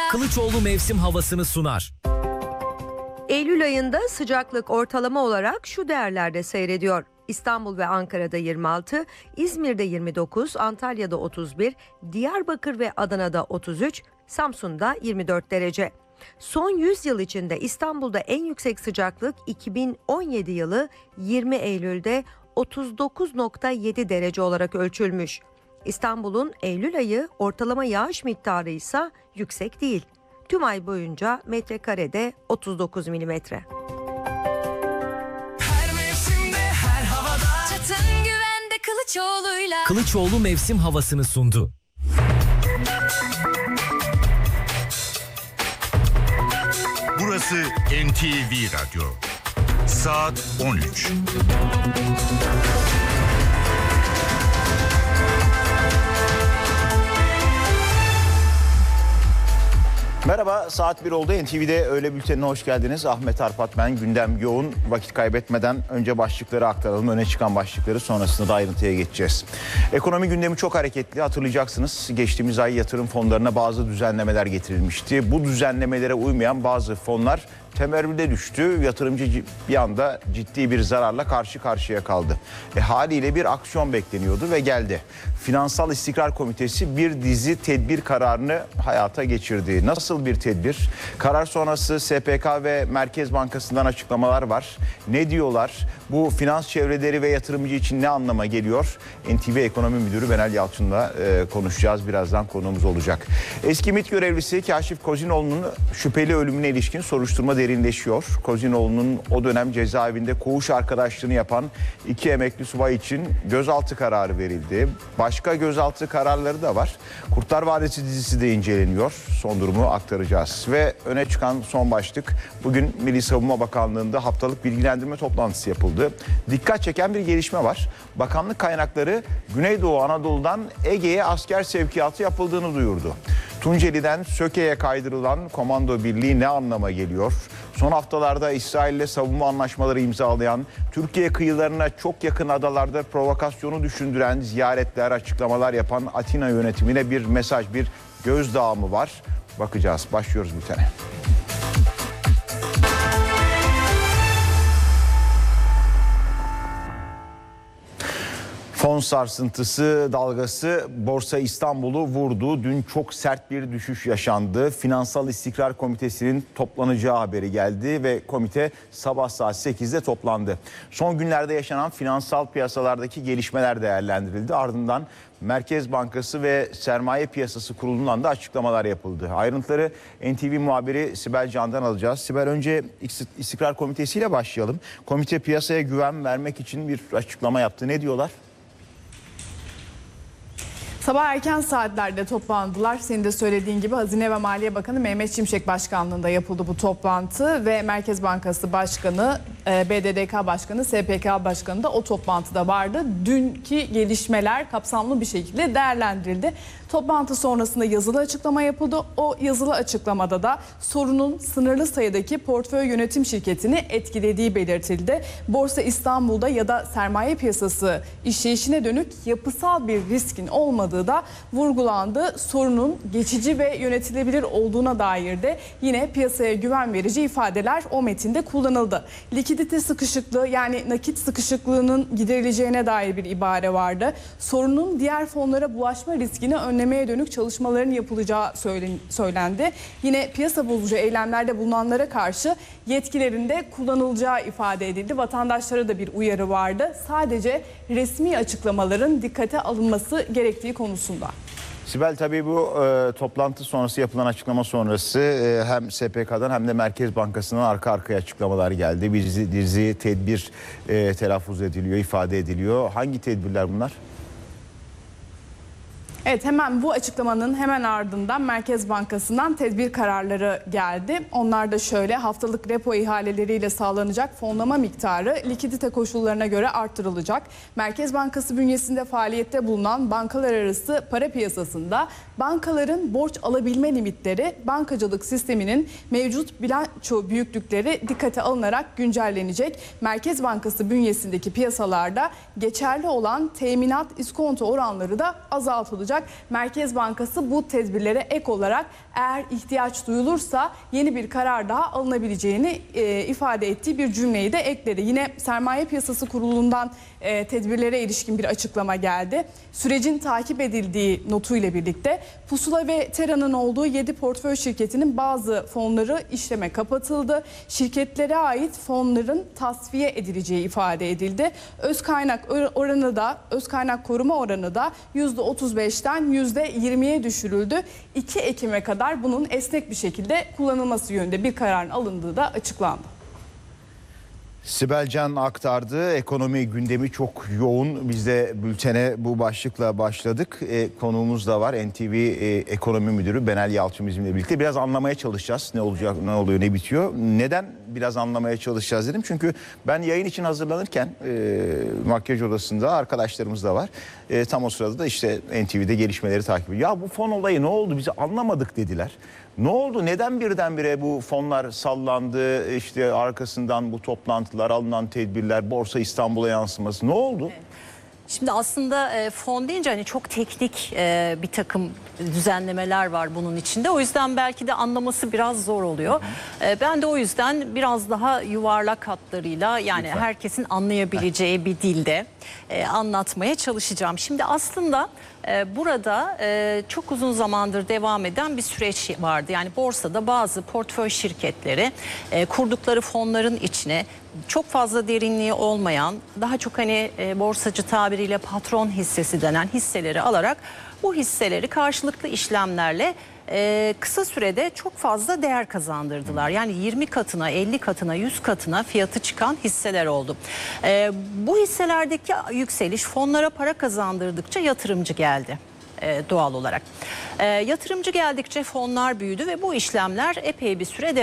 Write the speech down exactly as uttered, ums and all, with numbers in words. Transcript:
Kılıçoğlu mevsim havasını sunar. Eylül ayında sıcaklık ortalama olarak şu değerlerde seyrediyor. İstanbul ve Ankara'da yirmi altı, İzmir'de yirmi dokuz, Antalya'da otuz bir, Diyarbakır ve Adana'da otuz üç, Samsun'da yirmi dört derece. Son yüz yıl içinde İstanbul'da en yüksek sıcaklık iki bin on yedi yılı yirmi Eylül'de otuz dokuz virgül yedi derece olarak ölçülmüş. İstanbul'un Eylül ayı ortalama yağış miktarı ise yüksek değil. Tüm ay boyunca metrekarede otuz dokuz milimetre. Her mevsimde, her havada Çatın güvende Kılıçoğlu'yla. Kılıçoğlu mevsim havasını sundu. Burası N T V Radyo. Saat on üç. Merhaba, saat bir oldu. N T V'de öğle bültenine hoş geldiniz. Ahmet Arpat ben. Gündem yoğun. Vakit kaybetmeden önce başlıkları aktaralım. Öne çıkan başlıkları, sonrasında da ayrıntıya geçeceğiz. Ekonomi gündemi çok hareketli. Hatırlayacaksınız, geçtiğimiz ay yatırım fonlarına bazı düzenlemeler getirilmişti. Bu düzenlemelere uymayan bazı fonlar temerrüde düştü. Yatırımcı bir anda ciddi bir zararla karşı karşıya kaldı. E, haliyle bir aksiyon bekleniyordu ve geldi. Finansal İstikrar Komitesi bir dizi tedbir kararını hayata geçirdi. Nasıl bir tedbir? Karar sonrası S P K ve Merkez Bankası'ndan açıklamalar var. Ne diyorlar? Bu finans çevreleri ve yatırımcı için ne anlama geliyor? N T V Ekonomi Müdürü Benel Yalçın'la e, konuşacağız. Birazdan konuğumuz olacak. Eski MİT görevlisi Kaşif Kozinoğlu'nun şüpheli ölümüne ilişkin soruşturma derinleşiyor. Kozinoğlu'nun o dönem cezaevinde koğuş arkadaşlığını yapan iki emekli subay için gözaltı kararı verildi. Başka gözaltı kararları da var. Kurtlar Vadisi dizisi de inceleniyor. Son durumu aktaracağız. Ve öne çıkan son başlık, bugün Milli Savunma Bakanlığı'nda haftalık bilgilendirme toplantısı yapıldı. Dikkat çeken bir gelişme var. Bakanlık kaynakları Güneydoğu Anadolu'dan Ege'ye asker sevkiyatı yapıldığını duyurdu. Tunceli'den Söke'ye kaydırılan komando birliği ne anlama geliyor? Son haftalarda İsrail'le savunma anlaşmaları imzalayan, Türkiye kıyılarına çok yakın adalarda provokasyonu düşündüren ziyaretler, açıklamalar yapan Atina yönetimine bir mesaj, bir gözdağı mı var? Bakacağız. Başlıyoruz bültene. Fon sarsıntısı dalgası Borsa İstanbul'u vurdu. Dün çok sert bir düşüş yaşandı. Finansal İstikrar Komitesi'nin toplanacağı haberi geldi ve komite sabah saat sekizde toplandı. Son günlerde yaşanan finansal piyasalardaki gelişmeler değerlendirildi. Ardından Merkez Bankası ve Sermaye Piyasası Kurulu'ndan da açıklamalar yapıldı. Ayrıntıları N T V muhabiri Sibel Can'dan alacağız. Sibel, önce İstikrar Komitesi ile başlayalım. Komite piyasaya güven vermek için bir açıklama yaptı. Ne diyorlar? Sabah erken saatlerde toplandılar. Senin de söylediğin gibi Hazine ve Maliye Bakanı Mehmet Şimşek Başkanlığı'nda yapıldı bu toplantı ve Merkez Bankası Başkanı, B D D K Başkanı, S P K Başkanı da o toplantıda vardı. Dünkü gelişmeler kapsamlı bir şekilde değerlendirildi. Toplantı sonrasında yazılı açıklama yapıldı. O yazılı açıklamada da sorunun sınırlı sayıdaki portföy yönetim şirketini etkilediği belirtildi. Borsa İstanbul'da ya da sermaye piyasası işleyişine dönük yapısal bir riskin olmadığı da vurgulandı. Sorunun geçici ve yönetilebilir olduğuna dair de yine piyasaya güven verici ifadeler o metinde kullanıldı. Likidite sıkışıklığı, yani nakit sıkışıklığının giderileceğine dair bir ibare vardı. Sorunun diğer fonlara bulaşma riskini önlemeye dönük çalışmaların yapılacağı söylendi. Yine piyasa bozucu eylemlerde bulunanlara karşı yetkilerinde kullanılacağı ifade edildi. Vatandaşlara da bir uyarı vardı. Sadece resmi açıklamaların dikkate alınması gerektiği konusunda. Sibel, tabii bu e, toplantı sonrası yapılan açıklama sonrası e, hem S P K'dan hem de Merkez Bankası'ndan arka arkaya açıklamalar geldi. Bir dizi, dizi tedbir e, telaffuz ediliyor, ifade ediliyor. Hangi tedbirler bunlar? Evet, hemen bu açıklamanın hemen ardından Merkez Bankası'ndan tedbir kararları geldi. Onlar da şöyle: haftalık repo ihaleleriyle sağlanacak fonlama miktarı likidite koşullarına göre arttırılacak. Merkez Bankası bünyesinde faaliyette bulunan bankalar arası para piyasasında bankaların borç alabilme limitleri bankacılık sisteminin mevcut bilanço büyüklükleri dikkate alınarak güncellenecek. Merkez Bankası bünyesindeki piyasalarda geçerli olan teminat iskonto oranları da azaltılacak Ancak Merkez Bankası bu tedbirlere ek olarak eğer ihtiyaç duyulursa yeni bir karar daha alınabileceğini e, ifade ettiği bir cümleyi de ekledi. Yine Sermaye Piyasası Kurulu'ndan e, tedbirlere ilişkin bir açıklama geldi. Sürecin takip edildiği notuyla birlikte Pusula ve Tera'nın olduğu yedi portföy şirketinin bazı fonları işleme kapatıldı. Şirketlere ait fonların tasfiye edileceği ifade edildi. Öz kaynak oranı da öz kaynak koruma oranı da yüzde otuz beşten yüzde yirmiye düşürüldü. iki Ekim'e kadar bunun esnek bir şekilde kullanılması yönünde bir kararın alındığı da açıklandı. Sibel Can aktardı. Ekonomi gündemi çok yoğun. Biz de bültene bu başlıkla başladık. E, konuğumuz da var. N T V e, Ekonomi Müdürü Benel Yalçın bizimle birlikte. Biraz anlamaya çalışacağız. Ne olacak, ne oluyor, ne bitiyor. Neden biraz anlamaya çalışacağız dedim. Çünkü ben yayın için hazırlanırken e, makyaj odasında arkadaşlarımız da var. E, tam o sırada da işte N T V'de gelişmeleri takip ediyor. Ya bu fon olayı ne oldu? Biz anlamadık dediler. Ne oldu? Neden birdenbire bu fonlar sallandı? İşte arkasından bu toplantılar, alınan tedbirler, Borsa İstanbul'a yansıması. Ne oldu? Şimdi aslında e, fon deyince hani çok teknik e, bir takım düzenlemeler var bunun içinde. O yüzden belki de anlaması biraz zor oluyor. E, ben de o yüzden biraz daha yuvarlak hatlarıyla yani Lütfen. herkesin anlayabileceği bir dilde e, anlatmaya çalışacağım. Şimdi aslında e, burada e, çok uzun zamandır devam eden bir süreç vardı. Yani borsada bazı portföy şirketleri e, kurdukları fonların içine çok fazla derinliği olmayan, daha çok hani e, borsacı tabiriyle patron hissesi denen hisseleri alarak bu hisseleri karşılıklı işlemlerle e, kısa sürede çok fazla değer kazandırdılar. Yani yirmi katına, elli katına, yüz katına fiyatı çıkan hisseler oldu. E, bu hisselerdeki yükseliş fonlara para kazandırdıkça yatırımcı geldi. Doğal olarak. E, yatırımcı geldikçe fonlar büyüdü ve bu işlemler epey bir süre devam etti.